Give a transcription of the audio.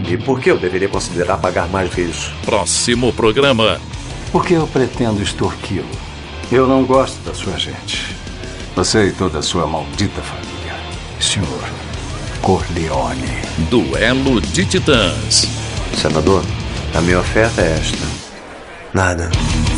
E por que eu deveria considerar pagar mais do que isso? Próximo programa. Porque eu pretendo extorquí-lo. Eu não gosto da sua gente. Você e toda a sua maldita família. Senhor Corleone. Duelo de Titãs. Senador, a minha oferta é esta. Nada.